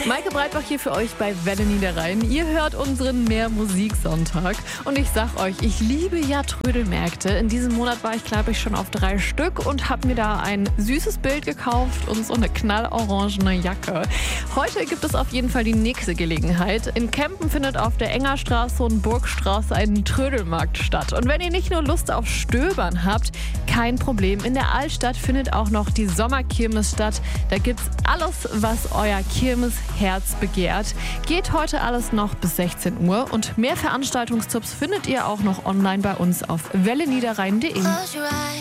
Maike Breitbach hier für euch bei Welle Niederrhein. Ihr hört unseren Mehr-Musik-Sonntag. Und ich sag euch, ich liebe ja Trödelmärkte. In diesem Monat war ich, glaube ich, schon auf 3 Stück und habe mir da ein süßes Bild gekauft und so eine knallorangene Jacke. Heute gibt es auf jeden Fall die nächste Gelegenheit. In Kempen findet auf der Engerstraße und Burgstraße ein Trödelmarkt statt. Und wenn ihr nicht nur Lust auf Stöbern habt, kein Problem. In der Altstadt findet auch noch die Sommerkirmes statt. Da gibt's alles, was euer Kirmesherz begehrt. Geht heute alles noch bis 16 Uhr und mehr Veranstaltungstipps findet ihr auch noch online bei uns auf welleniederrhein.de.